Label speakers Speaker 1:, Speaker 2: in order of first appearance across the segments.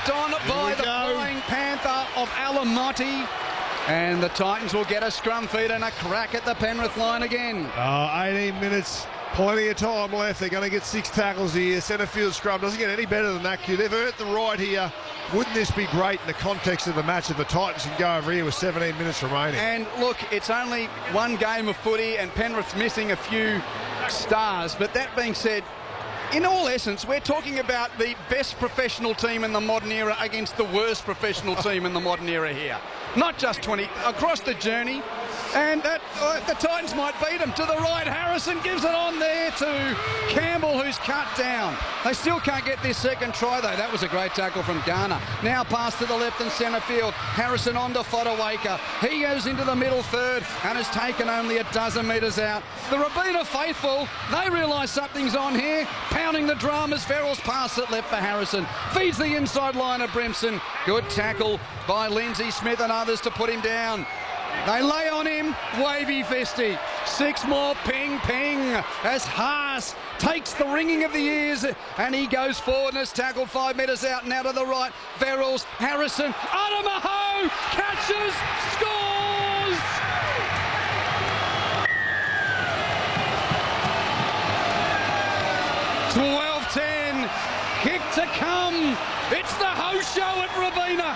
Speaker 1: on by the Flying Panther of Alamotti. And the Titans will get a scrum feed and a crack at the Penrith line again.
Speaker 2: 18 minutes, plenty of time left. They're going to get 6 tackles here. Centre field scrum doesn't get any better than that, Q. They've earned the right here. Wouldn't this be great in the context of the match if the Titans can go over here with 17 minutes remaining?
Speaker 1: And look, it's only one game of footy and Penrith's missing a few stars. But that being said, in all essence, we're talking about the best professional team in the modern era against the worst professional team in the modern era here. Not just 20, across the journey. And the Titans might beat them. To the right, Harrison gives it on there to Campbell, who's cut down. They still can't get their second try, though. That was a great tackle from Garner. Now pass to the left and centre field. Harrison on to Fodawaker. He goes into the middle third and has taken only a dozen metres out. The Robina faithful, they realise something's on here. Pounding the drum as Verrills pass it left for Harrison. Feeds the inside line of Brimson. Good tackle by Lindsay Smith and others to put him down. They lay on him, wavy fisty. 6 more, ping, ping, as Haas takes the ringing of the ears and he goes forward and is tackled 5 metres out. Now to the right, Verrills, Harrison, Adamaho, catches, scores! "12-10, kick to come. It's the Ho Show at Robina."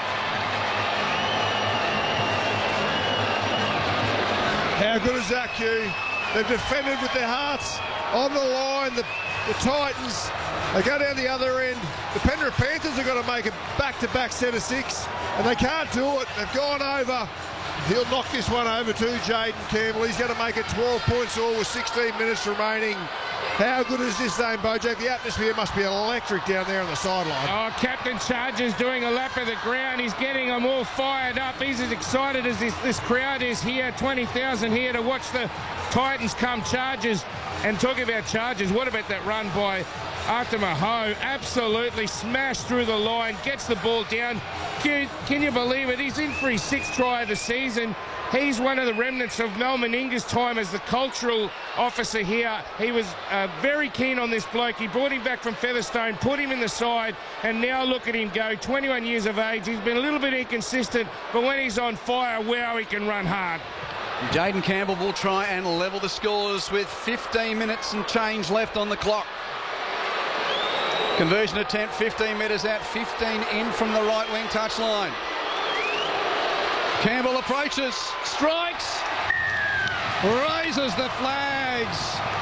Speaker 2: How good is that, Q? They've defended with their hearts on the line. The Titans, they go down the other end. The Penrith Panthers are going to make a back-to-back centre 6, and they can't do it. They've gone over. He'll knock this one over to Jaden Campbell. He's going to make it 12 points all with 16 minutes remaining. How good is this game, Bojack? The atmosphere must be electric down there on the sideline.
Speaker 3: Oh, Captain Chargers doing a lap of the ground. He's getting them all fired up. He's as excited as this crowd is here. 20,000 here to watch the Titans come Chargers. And talking about Chargers, what about that run by Atamaho? Absolutely smashed through the line, gets the ball down. Can you believe it? He's in for his 6th try of the season. He's one of the remnants of Mel Meninga's time as the cultural officer here. He was very keen on this bloke. He brought him back from Featherstone, put him in the side, and now look at him go. 21 years of age. He's been a little bit inconsistent, but when he's on fire, wow, he can run hard.
Speaker 1: Jaden Campbell will try and level the scores with 15 minutes and change left on the clock. Conversion attempt, 15 metres out, 15 in from the right wing touchline. Campbell approaches, strikes, raises the flags.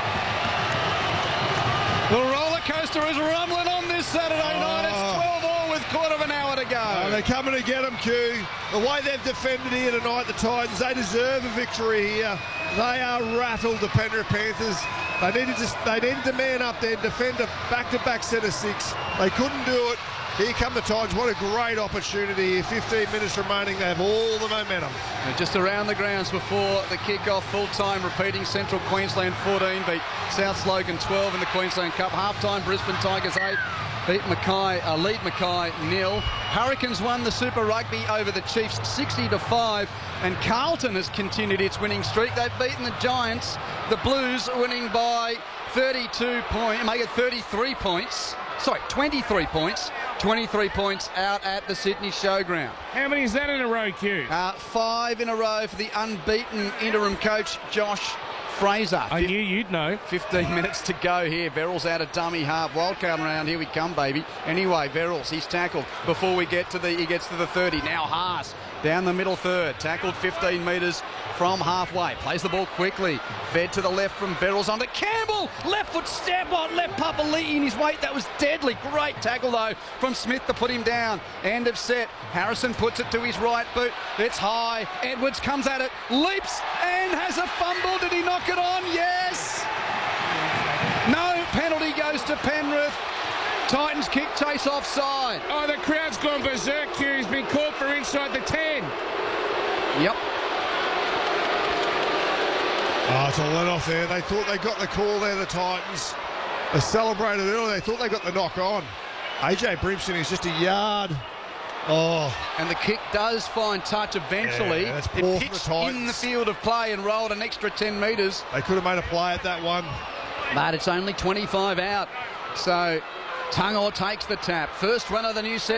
Speaker 1: The roller coaster is rumbling on this Saturday night. It's 12-all with quarter of an hour to go.
Speaker 2: They're coming to get them, Q. The way they've defended here tonight, the Titans, they deserve a victory here. They are rattled, the Penrith Panthers. They needed to man up there and defend a back-to-back centre 6. They couldn't do it. Here come the Titans. What a great opportunity here. 15 minutes remaining. They have all the momentum.
Speaker 1: Just around the grounds before the kick-off, full-time, repeating Central Queensland 14 beat South Logan 12 in the Queensland Cup. Half-time, Brisbane Tigers 8 beat lead Mackay 0. Hurricanes won the Super Rugby over the Chiefs 60-5, and Carlton has continued its winning streak. They've beaten the Giants. The Blues winning by 32 points, make it 33 points. Sorry, 23 points. 23 points out at the Sydney Showground.
Speaker 3: How many is that in a row, Q?
Speaker 1: 5 in a row for the unbeaten interim coach, Josh Fraser.
Speaker 3: I knew you'd know.
Speaker 1: 15 minutes to go here. Verrills out of dummy half. Wildcard around. Here we come, baby. Anyway, Verrills, he's tackled before he gets to the 30. Now Haas down the middle third. Tackled 15 metres from halfway. Plays the ball quickly. Fed to the left from Verrills onto Campbell. Left foot step on. Left Papali'i in his weight. That was deadly. Great tackle, though, from Smith to put him down. End of set. Harrison puts it to his right boot. It's high. Edwards comes at it. Leaps and has a fumble. Did he knock it on? Yes. No, penalty goes to Penrith. Titans kick, chase offside.
Speaker 3: Oh, the crowd's gone berserk here. He's been called for inside the 10.
Speaker 1: Yep.
Speaker 2: Oh, it's a let-off there. They thought they got the call there, the Titans. They celebrated early. They thought they got the knock on. AJ Brimson is just a yard. Oh.
Speaker 1: And the kick does find touch eventually.
Speaker 2: Yeah,
Speaker 1: it pitched in the field of play and rolled an extra 10 metres.
Speaker 2: They could have made a play at that one.
Speaker 1: But it's only 25 out. So Tungor takes the tap. First run of the new set.